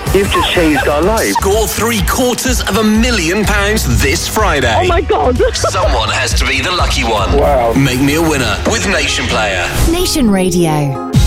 You've just changed our lives. Score £750,000 this Friday. Oh my God. Someone has to be the lucky one. Wow. Make me a winner with Nation Player. Nation Radio.